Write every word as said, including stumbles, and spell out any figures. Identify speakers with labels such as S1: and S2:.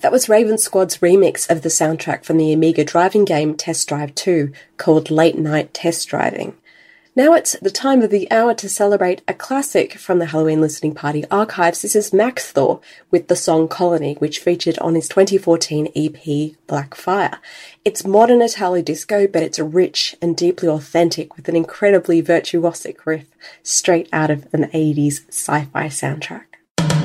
S1: That was Raven Squad's remix of the soundtrack from the Amiga driving game Test Drive two, called Late Night Test Driving. Now it's the time of the hour to celebrate a classic from the Halloween Listening Party archives. This is Max Thor with the song Colony, which featured on his twenty fourteen E P Black Fire. It's modern Italo disco, but it's rich and deeply authentic with an incredibly virtuosic riff straight out of an eighties sci-fi soundtrack.